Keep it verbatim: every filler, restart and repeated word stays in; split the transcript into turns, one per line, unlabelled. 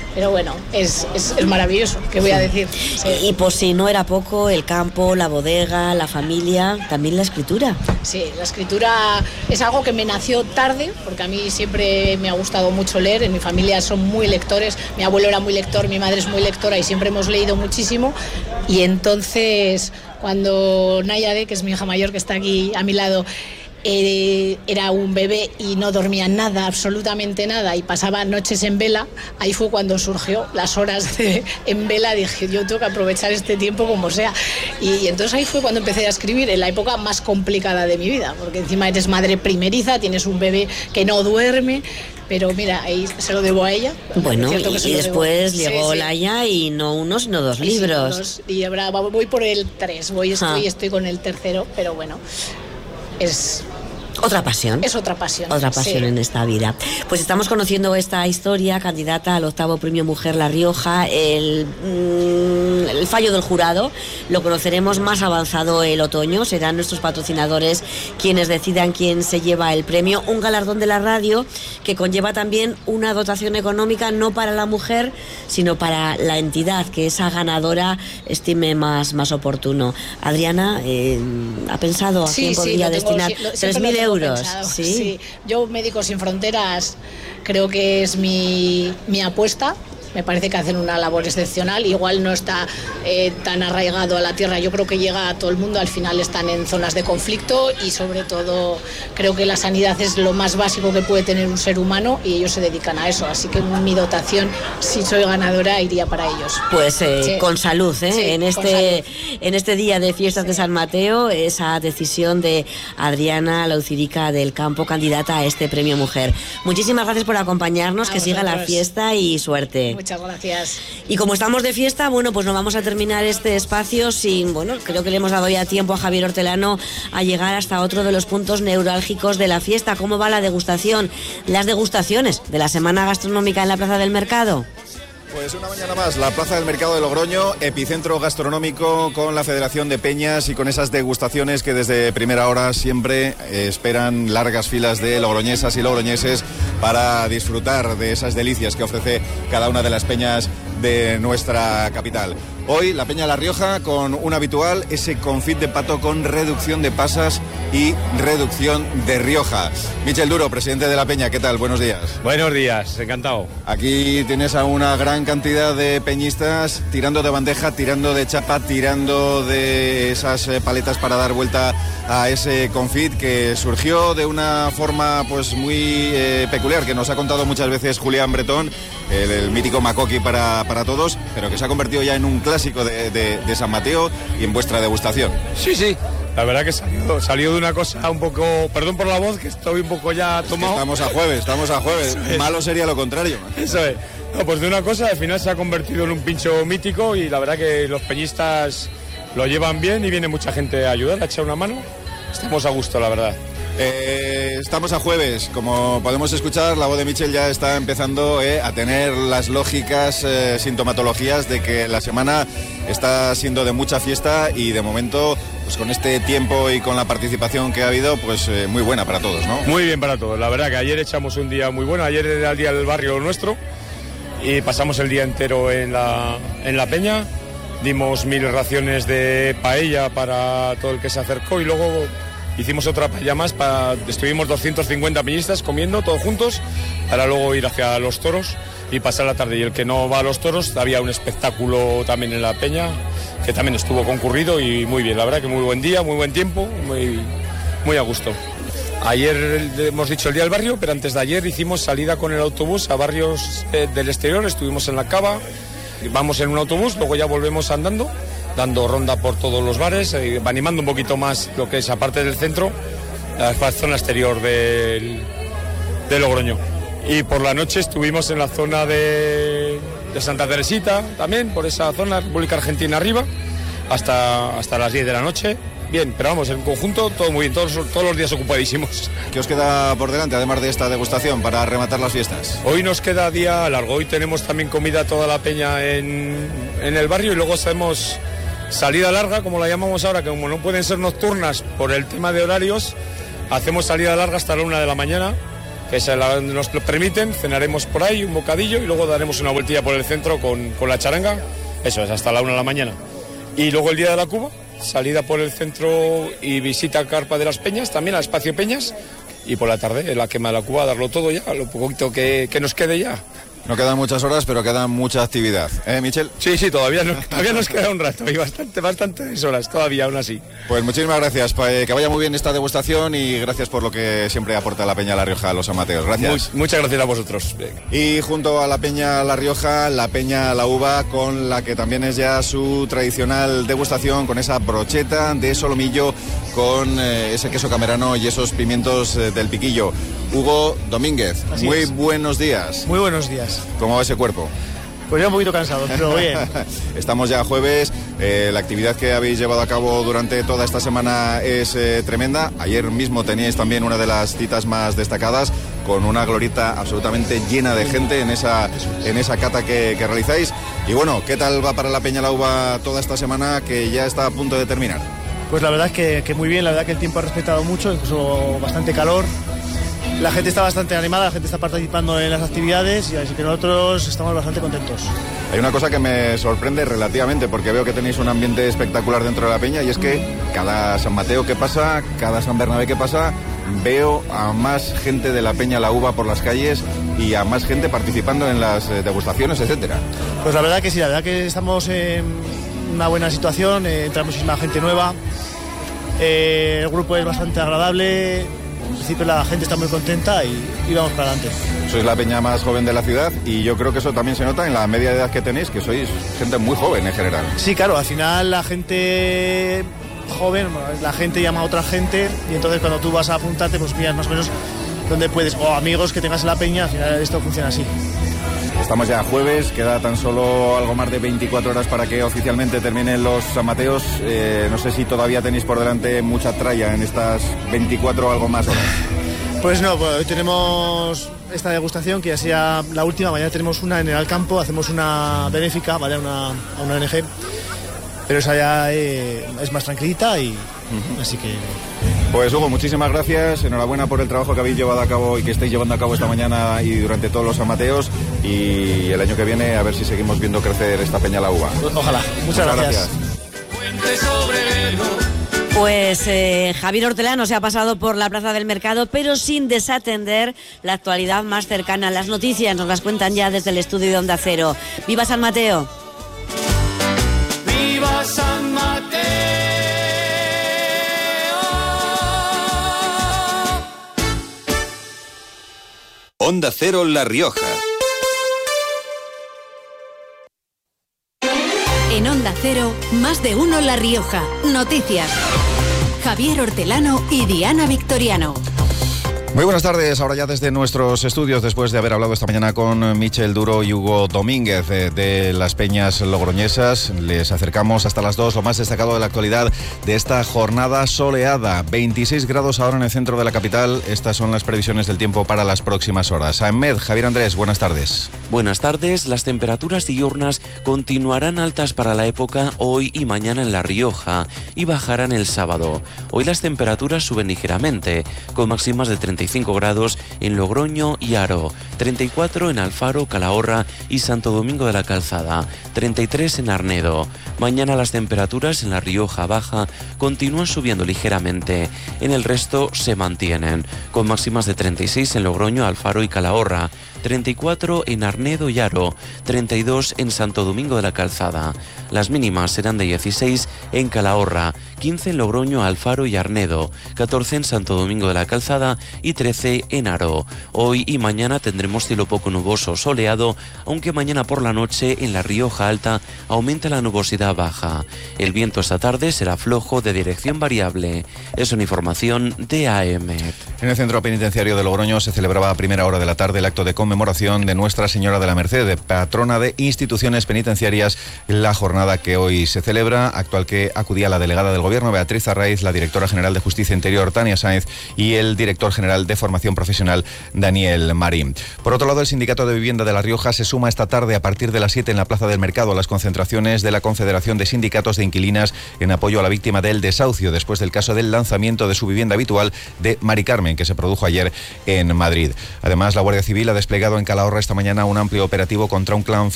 pero bueno, es, es, es maravilloso, ¿qué voy a decir? Sí.
Y por si no era poco, el campo, la bodega, la familia, también la escritura.
Sí, la escritura es algo que me nació tarde, porque a mí siempre me ha gustado mucho leer, en mi familia son muy lectores, mi abuelo era muy lector, mi madre es muy lectora y siempre hemos leído muchísimo, y entonces cuando Nayade, que es mi hija mayor que está aquí a mi lado, Eh, era un bebé y no dormía nada, absolutamente nada, y pasaba noches en vela, ahí fue cuando surgió las horas de, en vela. Dije, yo tengo que aprovechar este tiempo como sea, y, y entonces ahí fue cuando empecé a escribir, en la época más complicada de mi vida, porque encima eres madre primeriza, tienes un bebé que no duerme, pero mira, ahí se lo debo a ella.
Bueno, y, y después debo. llegó
sí,
Laia
sí.
y no uno, sino dos sí, libros.
Sí, dos, y ahora voy por el tres, voy, estoy, ah. estoy con el tercero, pero bueno, es...
Otra pasión.
Es otra pasión.
Otra pasión sí. en esta vida. Pues estamos conociendo esta historia, candidata al octavo Premio Mujer La Rioja, el, mmm, el fallo del jurado. Lo conoceremos más avanzado el otoño. Serán nuestros patrocinadores quienes decidan quién se lleva el premio. Un galardón de la radio que conlleva también una dotación económica, no para la mujer, sino para la entidad que esa ganadora estime más, más oportuno. Adriana, eh, ¿ha pensado a
sí,
quién
sí,
podría
tengo,
destinar
sí,
tres mil euros?
¿Sí? Sí, yo Médicos Sin Fronteras creo que es mi, mi apuesta. Me parece que hacen una labor excepcional. Igual no está eh, tan arraigado a la tierra. Yo creo que llega a todo el mundo. Al final están en zonas de conflicto y sobre todo creo que la sanidad es lo más básico que puede tener un ser humano y ellos se dedican a eso. Así que mi dotación, si soy ganadora, iría para ellos.
Pues eh, sí. con salud, ¿eh? Sí, en este
salud.
en este día de fiestas sí. de San Mateo, esa decisión de Adriana Laucirica del Campo, candidata a este Premio Mujer. Muchísimas gracias por acompañarnos, a que vosotros. Siga la fiesta y suerte.
Muchas gracias.
Y como estamos de fiesta, bueno, pues no vamos a terminar este espacio sin, bueno, creo que le hemos dado ya tiempo a Javier Hortelano a llegar hasta otro de los puntos neurálgicos de la fiesta. ¿Cómo va la degustación? Las degustaciones de la Semana Gastronómica en la Plaza del Mercado.
Pues una mañana más, la Plaza del Mercado de Logroño, epicentro gastronómico con la Federación de Peñas y con esas degustaciones que desde primera hora siempre eh, esperan largas filas de logroñesas y logroñeses para disfrutar de esas delicias que ofrece cada una de las peñas de nuestra capital. Hoy la Peña La Rioja con un habitual, ese confit de pato con reducción de pasas y reducción de Rioja. Michel Duro, presidente de la Peña, ¿qué tal? Buenos días.
Buenos días, encantado.
Aquí tienes a una gran cantidad de peñistas tirando de bandeja, tirando de chapa, tirando de esas paletas para dar vuelta a ese confit que surgió de una forma pues muy eh, peculiar, que nos ha contado muchas veces Julián Bretón, el, el mítico Macoqui para, para todos, pero que se ha convertido ya en un clásico de, de, de San Mateo y en vuestra degustación.
Sí, sí, la verdad que salió, salió de una cosa un poco, perdón por la voz, que estoy un poco ya tomado.
Es que estamos a jueves, estamos a jueves, malo sería lo contrario.
Eso es, no, pues de una cosa al final se ha convertido en un pincho mítico y la verdad que los peñistas lo llevan bien y viene mucha gente a ayudar, a echar una mano. Estamos a gusto, la verdad.
Eh, estamos a jueves, como podemos escuchar, la voz de Michel ya está empezando eh, a tener las lógicas eh, sintomatologías de que la semana está siendo de mucha fiesta y de momento, pues con este tiempo y con la participación que ha habido, pues eh, muy buena para todos, ¿no?
Muy bien para todos, la verdad que ayer echamos un día muy bueno, ayer era el día del barrio nuestro y pasamos el día entero en la, en la peña, dimos mil raciones de paella para todo el que se acercó y luego hicimos otra paella más, para, estuvimos doscientos cincuenta peñistas comiendo todos juntos para luego ir hacia los toros y pasar la tarde. Y el que no va a los toros, había un espectáculo también en la peña que también estuvo concurrido y muy bien, la verdad que muy buen día, muy buen tiempo, muy, muy a gusto. Ayer hemos dicho el día del barrio, pero antes de ayer hicimos salida con el autobús a barrios eh, del exterior, estuvimos en la Cava, vamos en un autobús, luego ya volvemos andando, dando ronda por todos los bares, eh, animando un poquito más lo que es aparte del centro, la zona exterior del, de Logroño. Y por la noche estuvimos en la zona de, de Santa Teresita, también por esa zona, República Argentina arriba, hasta, hasta las diez de la noche. Bien, pero vamos, en conjunto todo muy bien, todos, todos los días ocupadísimos.
¿Qué os queda por delante, además de esta degustación, para rematar las fiestas?
Hoy nos queda día largo, hoy tenemos también comida toda la peña en, en el barrio y luego hacemos salida larga, como la llamamos ahora, que como no pueden ser nocturnas por el tema de horarios, hacemos salida larga hasta la una de la mañana que se la, nos lo permiten, cenaremos por ahí, un bocadillo, y luego daremos una vueltilla por el centro con, con la charanga, eso es, hasta la una de la mañana. Y luego el día de la Cuba, salida por el centro y visita a Carpa de las Peñas, también al Espacio Peñas, y por la tarde, en la quema de la Cuba, darlo todo ya, lo poquito que, que nos quede ya.
No quedan muchas horas, pero queda mucha actividad, ¿eh, Michel?
Sí, sí, todavía, no, todavía nos queda un rato, y bastante, bastantes horas todavía, aún así.
Pues muchísimas gracias, que vaya muy bien esta degustación y gracias por lo que siempre aporta la Peña La Rioja a los amateos. Gracias.
Muy, muchas gracias a vosotros.
Y junto a la Peña La Rioja, la Peña La Uva, con la que también es ya su tradicional degustación, con esa brocheta de solomillo, con eh, ese queso camerano y esos pimientos eh, del Piquillo. Hugo Domínguez,
Así
muy
es.
buenos días.
Muy buenos días.
¿Cómo va ese cuerpo?
Pues ya un poquito cansado, pero bien.
Estamos ya jueves, eh, la actividad que habéis llevado a cabo durante toda esta semana es eh, tremenda. Ayer mismo teníais también una de las citas más destacadas, con una glorieta absolutamente llena de gente en esa, en esa cata que, que realizáis. Y bueno, ¿qué tal va para la Peña La Uva toda esta semana que ya está a punto de terminar?
Pues la verdad es que, que muy bien, la verdad que el tiempo ha respetado mucho, incluso bastante calor. La gente está bastante animada, la gente está participando en las actividades y así que nosotros estamos bastante contentos.
Hay una cosa que me sorprende relativamente, porque veo que tenéis un ambiente espectacular dentro de la Peña, y es que cada San Mateo que pasa, cada San Bernabé que pasa, veo a más gente de la Peña La Uva por las calles y a más gente participando en las degustaciones, etcétera.
Pues la verdad que sí, la verdad que estamos en una buena situación, eh, entra muchísima gente nueva, eh, el grupo es bastante agradable. En principio la gente está muy contenta y, y vamos para adelante.
Sois la peña más joven de la ciudad y yo creo que eso también se nota en la media de edad que tenéis, que sois gente muy joven en general.
Sí, claro, al final la gente joven, la gente llama a otra gente y entonces cuando tú vas a apuntarte pues miras más o menos dónde puedes, o amigos que tengas en la peña, al final esto funciona así.
Estamos ya jueves, queda tan solo algo más de veinticuatro horas para que oficialmente terminen los San Mateos. Eh, no sé si todavía tenéis por delante mucha tralla en estas veinticuatro o algo más horas.
Pues no, pues hoy tenemos esta degustación que ya sea la última, mañana tenemos una en el Alcampo, hacemos una benéfica, ¿vale? Una, a una O N G, pero esa ya eh, es más tranquilita y uh-huh. Así que...
Pues Hugo, muchísimas gracias, enhorabuena por el trabajo que habéis llevado a cabo y que estáis llevando a cabo esta mañana y durante todos los San Mateos, y el año que viene a ver si seguimos viendo crecer esta Peña La Uva.
Ojalá, muchas, muchas gracias.
gracias.
Pues eh, Javier Hortelano se ha pasado por la Plaza del Mercado, pero sin desatender la actualidad más cercana. Las noticias nos las cuentan ya desde el estudio de Onda Cero. ¡Viva San Mateo!
¡Viva San Mateo!
Onda Cero La Rioja.
En Onda Cero, más de uno La Rioja. Noticias. Javier Hortelano y Diana Victoriano.
Muy buenas tardes, ahora ya desde nuestros estudios, después de haber hablado esta mañana con Michel Duro y Hugo Domínguez de, de las Peñas Logroñesas, les acercamos hasta las dos lo más destacado de la actualidad de esta jornada soleada. veintiséis grados ahora en el centro de la capital, estas son las previsiones del tiempo para las próximas horas. Ahmed, Javier Andrés, buenas tardes.
Buenas tardes, las temperaturas diurnas continuarán altas para la época hoy y mañana en La Rioja y bajarán el sábado. Hoy las temperaturas suben ligeramente, con máximas de treinta y cinco grados en Logroño y Haro, treinta y cuatro en Alfaro, Calahorra y Santo Domingo de la Calzada, treinta y tres en Arnedo. Mañana las temperaturas en La Rioja Baja continúan subiendo ligeramente, en el resto se mantienen, con máximas de treinta y seis en Logroño, Alfaro y Calahorra, treinta y cuatro en Arnedo y Haro, treinta y dos en Santo Domingo de la Calzada. Las mínimas serán de dieciséis en Calahorra, quince en Logroño, Alfaro y Arnedo, catorce en Santo Domingo de la Calzada y trece en Haro. Hoy y mañana tendremos cielo poco nuboso soleado, aunque mañana por la noche en La Rioja Alta aumenta la nubosidad baja. El viento esta tarde será flojo de dirección variable. Es una información de A M.
En el centro penitenciario de Logroño se celebraba a primera hora de la tarde el acto de conmemoración de Nuestra Señora de la Merced, patrona de instituciones penitenciarias. La jornada que hoy se celebra, acto al que acudía la delegada del Gobierno, Beatriz Arraiz, la directora general de Justicia Interior, Tania Sáenz, y el director general de Formación Profesional, Daniel Marín. Por otro lado, el Sindicato de Vivienda de La Rioja se suma esta tarde a partir de las siete en la Plaza del Mercado a las concentraciones de la Confederación de Sindicatos de Inquilinas en apoyo a la víctima del desahucio después del caso del lanzamiento de su vivienda habitual de Mari Carmen, que se produjo ayer en Madrid. Además, la Guardia Civil ha desplegado en Calahorra esta mañana un amplio operativo contra un clan